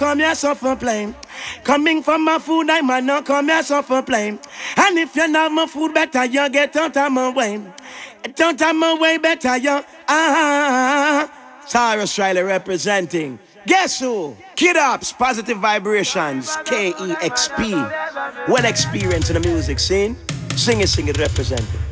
come here suffer plain. Coming from my food, I might not come here suffer plain. And if you not my food, better you get out of my way. Out of my way, better you. Cyrus Riley representing. Guess who? Kid Ups, Positive Vibrations, KEXP. Well experienced in the music scene. Sing it, representing.